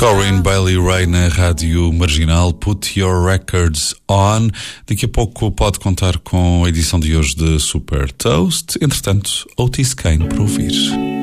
Corinne Bailey Rae na Rádio Marginal, Put Your Records On. Daqui a pouco pode contar com a edição de hoje de Super Toast. Entretanto, Otis Kane para ouvir.